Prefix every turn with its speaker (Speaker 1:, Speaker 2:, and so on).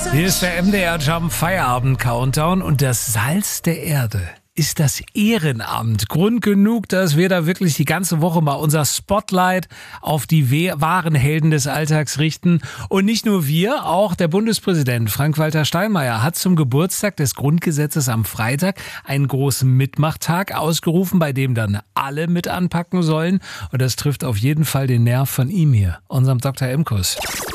Speaker 1: Hier ist der MDR Jump Feierabend Countdown und das Salz der Erde ist das Ehrenamt. Grund genug, dass wir da wirklich die ganze Woche mal unser Spotlight auf die wahren Helden des Alltags richten. Und nicht nur wir, auch der Bundespräsident Frank-Walter Steinmeier hat zum Geburtstag des Grundgesetzes am Freitag einen großen Mitmachtag ausgerufen, bei dem dann alle mit anpacken sollen. Und das trifft auf jeden Fall den Nerv von ihm hier, unserem Dr. Imkus.